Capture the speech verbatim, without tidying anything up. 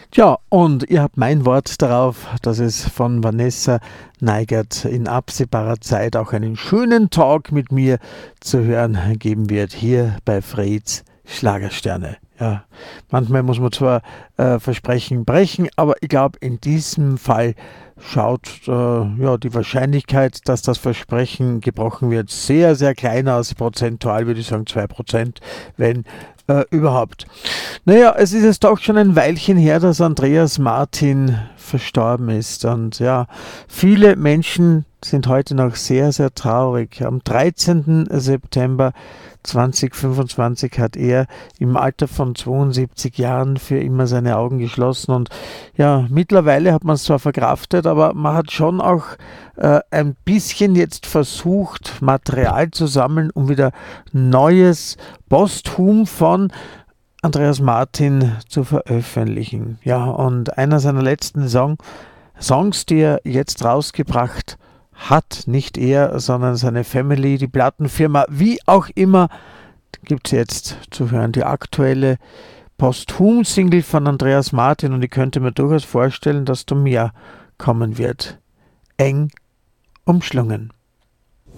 Tja, und ihr habt mein Wort darauf, dass es von Vanessa Neigert in absehbarer Zeit auch einen schönen Talk mit mir zu hören geben wird, hier bei Freds Schlagersterne. Ja, manchmal muss man zwar äh, Versprechen brechen, aber ich glaube, in diesem Fall schaut äh, ja, die Wahrscheinlichkeit, dass das Versprechen gebrochen wird, sehr, sehr klein aus. Prozentual würde ich sagen zwei Prozent, wenn äh, überhaupt. Naja, es ist jetzt doch schon ein Weilchen her, dass Andreas Martin verstorben ist. Und ja, viele Menschen sind heute noch sehr, sehr traurig. Am dreizehnten September zweitausendfünfundzwanzig hat er im Alter von zweiundsiebzig Jahren für immer seine Augen geschlossen. Und ja, mittlerweile hat man es zwar verkraftet, aber man hat schon auch äh, ein bisschen jetzt versucht, Material zu sammeln, um wieder neues posthum von Andreas Martin zu veröffentlichen. Ja, und einer seiner letzten Song, Songs, die er jetzt rausgebracht hat, nicht er, sondern seine Family, die Plattenfirma, wie auch immer, gibt es jetzt zu hören, die aktuelle Posthum-Single von Andreas Martin, und ich könnte mir durchaus vorstellen, dass da mehr kommen wird. Eng umschlungen.